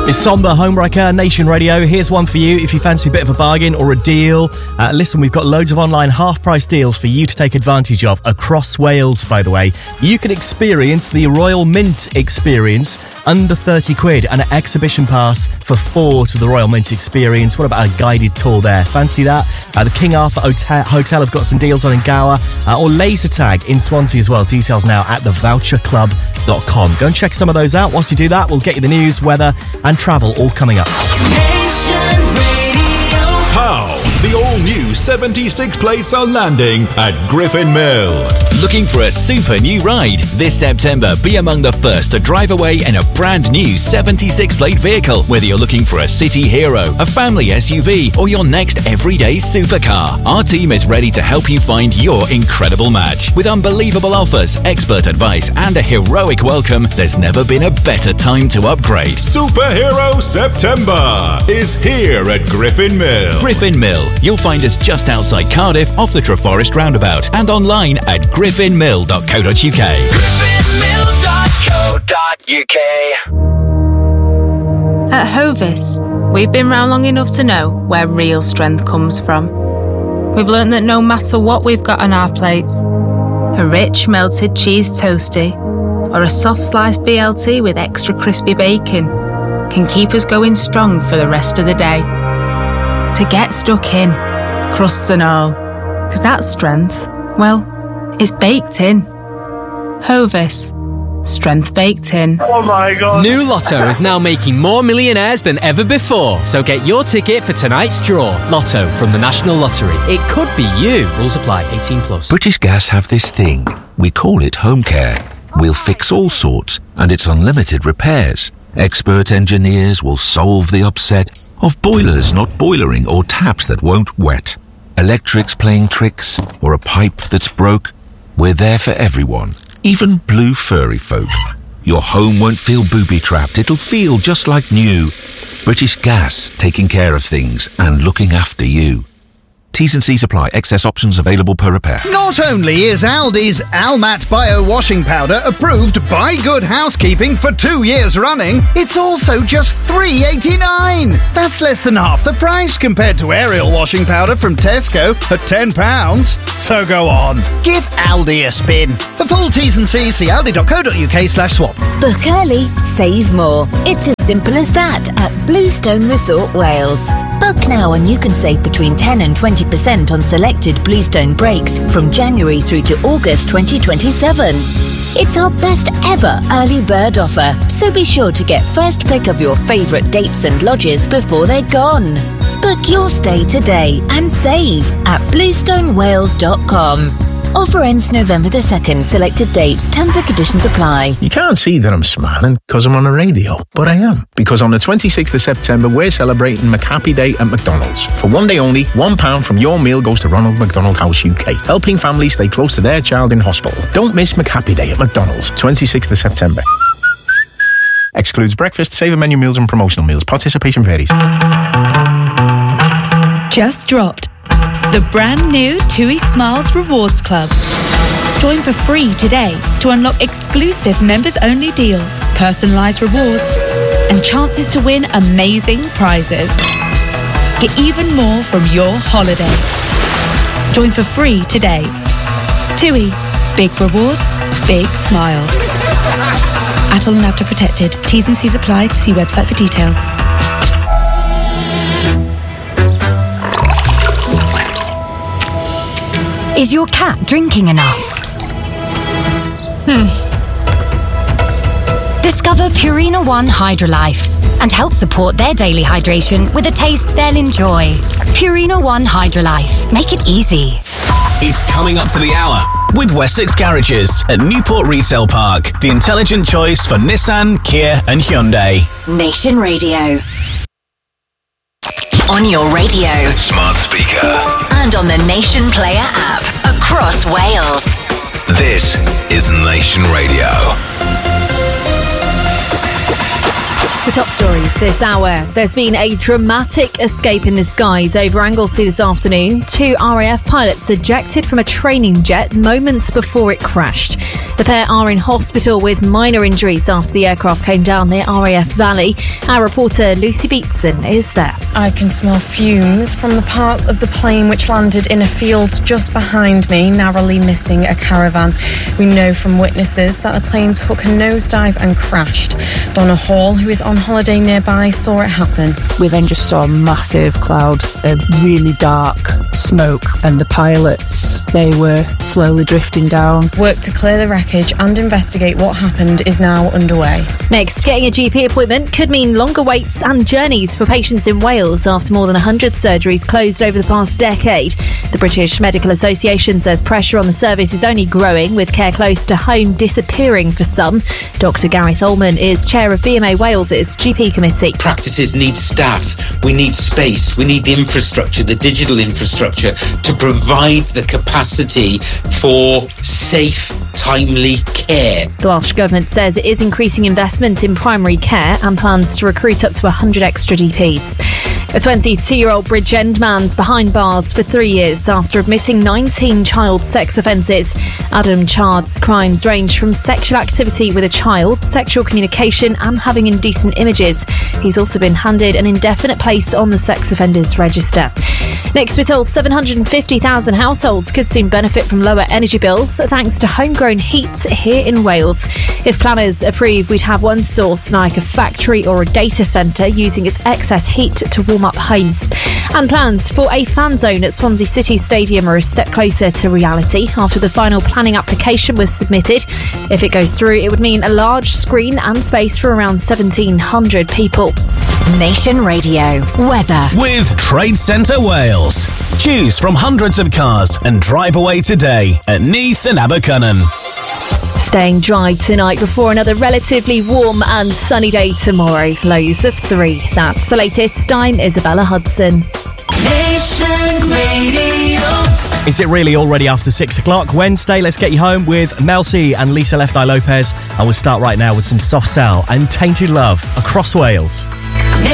It's Somber Homewrecker, Nation Radio. Here's one for you if you fancy a bit of a bargain or a deal. Listen, we've got loads of online half-price deals for you to take advantage of across Wales, by the way. You can experience the Royal Mint experience under 30 quid and an exhibition pass for 4 to the Royal Mint experience. What about a guided tour there? Fancy that? The King Arthur Hotel have got some deals on in Gower, or Laser Tag in Swansea as well. Details now at thevoucherclub.com. Go and check some of those out. Whilst you do that, we'll get you the news, weather and travel all coming up. Nation Radio. Pow! The all-new 76 plates are landing at Griffin Mill. Looking for a super new ride? This September, be among the first to drive away in a brand new 76 plate vehicle. Whether you're looking for a city hero, a family SUV, or your next everyday supercar, our team is ready to help you find your incredible match. With unbelievable offers, expert advice, and a heroic welcome, there's never been a better time to upgrade. Superhero September is here at Griffin Mill. Griffin Mill. You'll find us just outside Cardiff, off the Treforest roundabout, and online at griffinmill.co.uk. griffinmill.co.uk. At Hovis, we've been round long enough to know where real strength comes from. We've learned that no matter what we've got on our plates, a rich melted cheese toastie or a soft sliced BLT with extra crispy bacon can keep us going strong for the rest of the day. To get stuck in, crusts and all, because that strength, well, it's baked in. Hovis. Strength baked in. Oh my God. New Lotto is now making more millionaires than ever before. So get your ticket for tonight's draw. Lotto from the National Lottery. It could be you. Rules apply. 18+. British Gas have this thing. We call it home care. We'll fix all sorts, and it's unlimited repairs. Expert engineers will solve the upset of boilers not boilering or taps that won't wet. Electrics playing tricks or a pipe that's broke. We're there for everyone, even blue furry folk. Your home won't feel booby-trapped. It'll feel just like new. British Gas, taking care of things and looking after you. T's and C's apply. Excess options available per repair. Not only is Aldi's Almat Bio Washing Powder approved by Good Housekeeping for 2 years running, it's also just $3.89. That's less than half the price compared to Ariel Washing Powder from Tesco at £10. So go on, give Aldi a spin. For full T's and C's, see aldi.co.uk/swap. Book early, save more. It's as simple as that at Bluestone Resort Wales. Book now and you can save between 10 and 20% on selected Bluestone breaks from January through to August 2027. It's our best ever early bird offer, so be sure to get first pick of your favourite dates and lodges before they're gone. Book your stay today and save at bluestonewales.com. Offer ends November the 2nd. Selected dates. Terms and conditions apply. You can't see that I'm smiling because I'm on a radio, but I am. Because on the 26th of September, we're celebrating McHappy Day at McDonald's. For one day only, £1 from your meal goes to Ronald McDonald House UK, helping families stay close to their child in hospital. Don't miss McHappy Day at McDonald's, 26th of September. Excludes breakfast, saver menu meals and promotional meals. Participation varies. Just dropped the brand new TUI Smiles Rewards Club. Join for free today to unlock exclusive members-only deals, personalised rewards, and chances to win amazing prizes. Get even more from your holiday. Join for free today. TUI. Big rewards, big smiles. Atoll and After Protected. T's and C's apply. See website for details. Is your cat drinking enough? Discover Purina One Hydrolife and help support their daily hydration with a taste they'll enjoy. Purina One Hydrolife. Make it easy. It's coming up to the hour with Wessex Garages at Newport Retail Park. The intelligent choice for Nissan, Kia and Hyundai. Nation Radio. On your radio. Smart speaker. And on the Nation Player app. Across Wales. This is Nation Radio. The top stories this hour. There's been a dramatic escape in the skies over Anglesey this afternoon. 2 RAF pilots ejected from a training jet moments before it crashed. The pair are in hospital with minor injuries after the aircraft came down near RAF Valley. Our reporter Lucy Beatson is there. I can smell fumes from the parts of the plane which landed in a field just behind me, narrowly missing a caravan. We know from witnesses that the plane took a nosedive and crashed. Donna Hall, who is on holiday nearby, saw it happen. We then just saw a massive cloud of really dark smoke, and the pilots, they were slowly drifting down. Work to clear the wreckage and investigate what happened is now underway. Next, getting a GP appointment could mean longer waits and journeys for patients in Wales after more than 100 surgeries closed over the past decade. The British Medical Association says pressure on the service is only growing, with care close to home disappearing for some. Dr Gareth Ullman is chair of BMA Wales's GP committee. Practices need staff, we need space, we need the infrastructure, the digital infrastructure to provide the capacity for safe, timely care. The Welsh Government says it is increasing investment in primary care and plans to recruit up to 100 extra GPs. A 22-year-old Bridgend man's behind bars for 3 years after admitting 19 child sex offences. Adam Chard's crimes range from sexual activity with a child, sexual communication and having indecent images. He's also been handed an indefinite place on the sex offenders register. Next, we're told 750,000 households could soon benefit from lower energy bills thanks to homegrown heat here in Wales. If planners approve, we'd have one source like a factory or a data centre using its excess heat to warm up homes. And plans for a fan zone at Swansea City Stadium are a step closer to reality after the final planning application was submitted. If it goes through, it would mean a large screen and space for around 1,700 people. Nation Radio. Weather. With Trade Centre Wales. Choose from hundreds of cars and drive away today at Neath and Abercynon. Staying dry tonight before another relatively warm and sunny day tomorrow. Lows of 3. That's the latest. I'm Isabella Hudson. Nation Radio. Is it really already after 6 o'clock? Wednesday, let's get you home with Mel C and Lisa Left Eye Lopez. And we'll start right now with some Soft Cell and Tainted Love across Wales.